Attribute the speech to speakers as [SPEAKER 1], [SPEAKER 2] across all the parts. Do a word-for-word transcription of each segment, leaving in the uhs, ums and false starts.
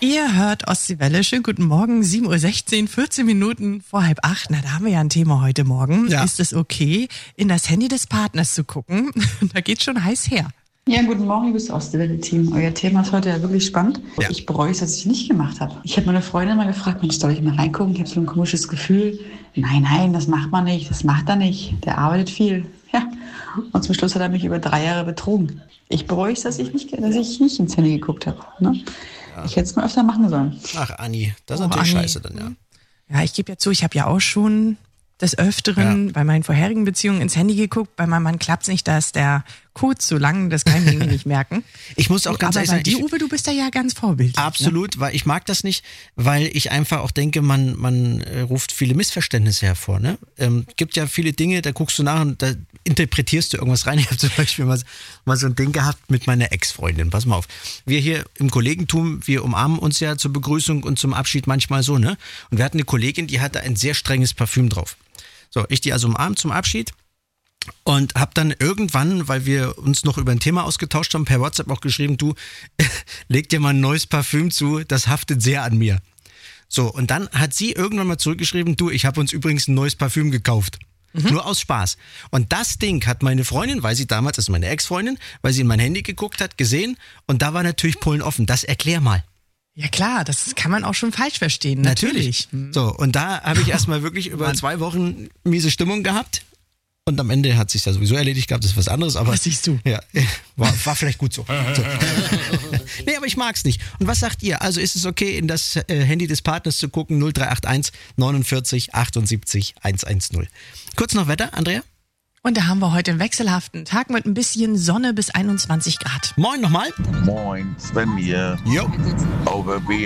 [SPEAKER 1] Ihr hört Ostseewelle. Schönen guten Morgen, sieben Uhr sechzehn, vierzehn Minuten vor halb acht. Na, da haben wir ja ein Thema heute Morgen.
[SPEAKER 2] Ja.
[SPEAKER 1] Ist es okay, in das Handy des Partners zu gucken? Da geht's schon heiß her.
[SPEAKER 3] Ja, guten Morgen, liebes Ostseewelle-Team. Euer Thema ist heute ja wirklich spannend.
[SPEAKER 2] Ja.
[SPEAKER 3] Ich bereue es, dass ich nicht gemacht habe. Ich habe meine Freundin mal gefragt, Mensch, soll ich mal reingucken? Ich habe so ein komisches Gefühl. Nein, nein, das macht man nicht. Das macht er nicht. Der arbeitet viel. Ja. Und zum Schluss hat er mich über drei Jahre betrogen. Ich bereue es, dass ich nicht, dass ich nicht ins Handy geguckt habe. Ne? Ja. Ich hätte es mal öfter machen sollen.
[SPEAKER 2] Ach, Anni, das ist
[SPEAKER 1] Oh,
[SPEAKER 2] natürlich
[SPEAKER 1] Anni.
[SPEAKER 2] scheiße dann, ja.
[SPEAKER 1] Ja, ich gebe ja zu, ich habe ja auch schon des Öfteren
[SPEAKER 2] Ja.
[SPEAKER 1] bei meinen vorherigen Beziehungen ins Handy geguckt. Bei meinem Mann klappt's nicht, da ist der Code zu lang, das kann ich irgendwie nicht merken.
[SPEAKER 2] Ich muss auch ganz
[SPEAKER 1] Aber
[SPEAKER 2] ehrlich
[SPEAKER 1] bei
[SPEAKER 2] sagen,
[SPEAKER 1] dir,
[SPEAKER 2] ich,
[SPEAKER 1] Uwe, du bist da ja ganz vorbildlich.
[SPEAKER 2] absolut, weil ich mag das nicht, weil ich einfach auch denke, man, man äh, ruft viele Missverständnisse hervor. Ne? Ähm, gibt ja viele Dinge, da guckst du nach und da interpretierst du irgendwas rein. Ich habe zum Beispiel mal, mal so ein Ding gehabt mit meiner Ex-Freundin. Pass mal auf. Wir hier im Kollegentum, wir umarmen uns ja zur Begrüßung und zum Abschied manchmal so, ne? Und wir hatten eine Kollegin, die hatte ein sehr strenges Parfüm drauf. So, ich die also umarmt zum Abschied. Und habe dann irgendwann, weil wir uns noch über ein Thema ausgetauscht haben, per WhatsApp auch geschrieben, du, leg dir mal ein neues Parfüm zu, das haftet sehr an mir. So, und dann hat sie irgendwann mal zurückgeschrieben, du, ich habe uns übrigens ein neues Parfüm gekauft. Mhm. Nur aus Spaß. Und das Ding hat meine Freundin, weil sie damals, also meine Ex-Freundin, weil sie in mein Handy geguckt hat, gesehen und da war natürlich Polen offen. Das erklär mal.
[SPEAKER 1] Ja klar, das kann man auch schon falsch verstehen.
[SPEAKER 2] Natürlich.
[SPEAKER 1] Natürlich.
[SPEAKER 2] So, und da habe ich erstmal wirklich über
[SPEAKER 1] Mann.
[SPEAKER 2] zwei Wochen miese Stimmung gehabt. Und am Ende hat sich ja sowieso erledigt gehabt, das ist was anderes, aber.
[SPEAKER 1] Was siehst du?
[SPEAKER 2] Ja, war, war vielleicht gut so. so. Nee, aber ich mag's nicht. Und was sagt ihr? Also ist es okay, in das äh, Handy des Partners zu gucken? null drei acht eins neunundvierzig achtundsiebzig hundertzehn. Kurz noch Wetter, Andrea?
[SPEAKER 1] Und da haben wir heute einen wechselhaften Tag mit ein bisschen Sonne bis einundzwanzig Grad.
[SPEAKER 2] Moin nochmal.
[SPEAKER 4] Moin, Sven hier.
[SPEAKER 2] Jo.
[SPEAKER 4] Auf der B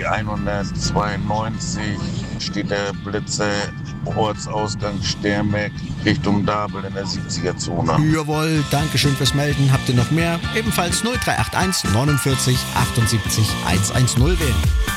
[SPEAKER 4] hundertzweiundneunzig steht der Blitzer Ortsausgang Sternberg Richtung Dabel in der siebziger-Zone.
[SPEAKER 2] Jawohl, danke schön fürs Melden. Habt ihr noch mehr? Ebenfalls null drei acht eins neunundvierzig achtundsiebzig hundertzehn wählen.